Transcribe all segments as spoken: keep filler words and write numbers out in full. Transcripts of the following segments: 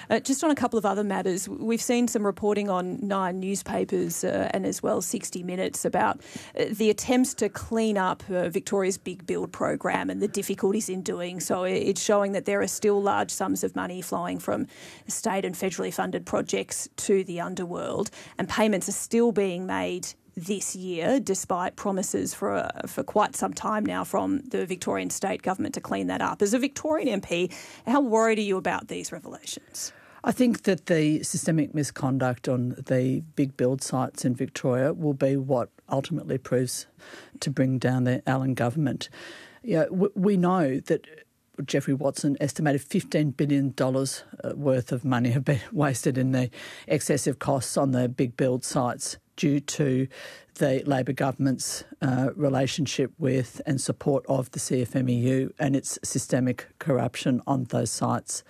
Uh, just on a couple of other matters, we've seen some reporting on Nine newspapers uh, and as well sixty minutes about uh, the attempts to clean up uh, Victoria's big build program and the difficulties in doing so. It's showing that there are still large sums of money flowing from state and federally funded projects to the underworld, and payments are still being made this year, despite promises for uh, for quite some time now from the Victorian state government to clean that up. As a Victorian M P, how worried are you about these revelations? I think that the systemic misconduct on the big build sites in Victoria will be what ultimately proves to bring down the Allen government. You know, we know that Geoffrey Watson estimated fifteen billion dollars worth of money have been wasted in the excessive costs on the big build sites due to the Labor government's uh, relationship with and support of the C F M E U and its systemic corruption on those sites.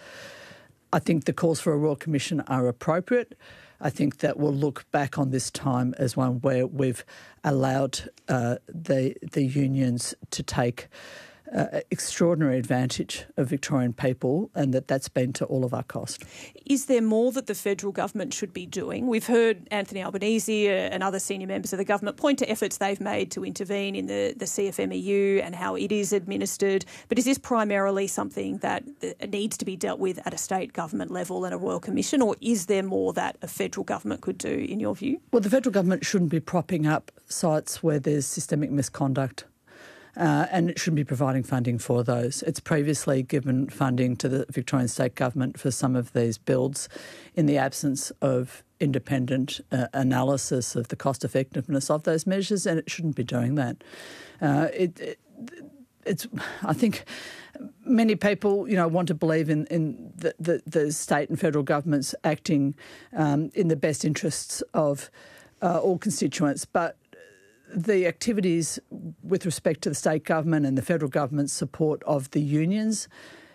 I think the calls for a Royal Commission are appropriate. I think that we'll look back on this time as one where we've allowed uh, the the unions to take Uh, extraordinary advantage of Victorian people, and that that's been to all of our cost. Is there more that the federal government should be doing? We've heard Anthony Albanese and other senior members of the government point to efforts they've made to intervene in the, the C F M E U and how it is administered. But is this primarily something that needs to be dealt with at a state government level and a Royal Commission, or is there more that a federal government could do, in your view? Well, the federal government shouldn't be propping up sites where there's systemic misconduct. Uh, and it shouldn't be providing funding for those. It's previously given funding to the Victorian state government for some of these builds in the absence of independent uh, analysis of the cost effectiveness of those measures, and it shouldn't be doing that. Uh, it, it, it's, I think many people, you know, want to believe in, in the, the, the state and federal governments acting um, in the best interests of uh, all constituents, but the activities with respect to the state government and the federal government's support of the unions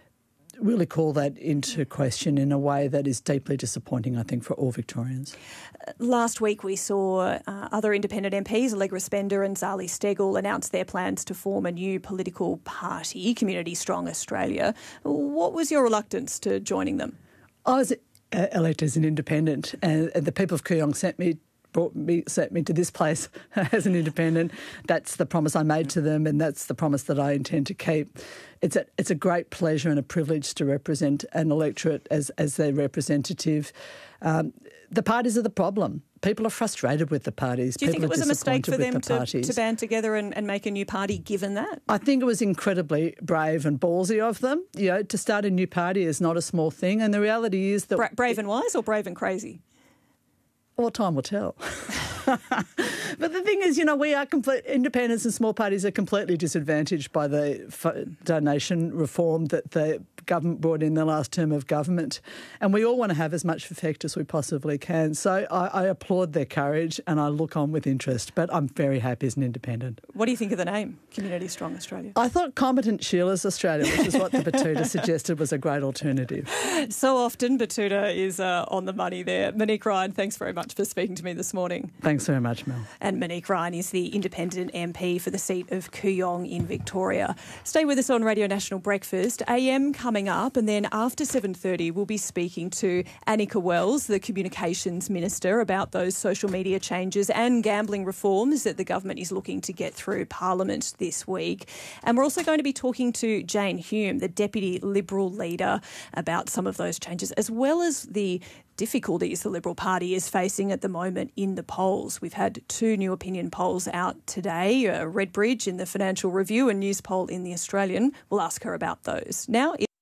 really call that into question in a way that is deeply disappointing, I think, for all Victorians. Last week we saw uh, other independent M Ps, Allegra Spender and Zali Steggall, announce their plans to form a new political party, Community Strong Australia. What was your reluctance to joining them? I was uh, elected as an independent, and, and the people of Kooyong sent me brought me, sent me to this place as an independent. That's the promise I made to them, and that's the promise that I intend to keep. It's a, it's a great pleasure and a privilege to represent an electorate as, as their representative. Um, the parties are the problem. People are frustrated with the parties. Do you People think it was a mistake for them the to, to band together and, and make a new party given that? I think it was incredibly brave and ballsy of them. You know, to start a new party is not a small thing, and the reality is that... Bra- brave and wise or brave and crazy? Well, time will tell. But the thing is, you know, we are complete, independents and small parties are completely disadvantaged by the f- donation reform that the government brought in the last term of government. And we all want to have as much effect as we possibly can. So I, I applaud their courage and I look on with interest, but I'm very happy as an independent. What do you think of the name, Community Strong Australia? I thought Competent Sheila's Australia, which is what the Batuta suggested, was a great alternative. So often Batuta is uh, on the money there. Monique Ryan, thanks very much for speaking to me this morning. Thanks very much, Mel. And Monique Ryan is the independent M P for the seat of Kooyong in Victoria. Stay with us on Radio National Breakfast. A M coming up, and then after seven thirty we'll be speaking to Annika Wells, the Communications Minister, about those social media changes and gambling reforms that the government is looking to get through Parliament this week. And we're also going to be talking to Jane Hume, the Deputy Liberal Leader, about some of those changes, as well as the difficulties the Liberal Party is facing at the moment in the polls. We've had two new opinion polls out today, uh, Redbridge in the Financial Review and Newspoll in the Australian. We'll ask her about those. Now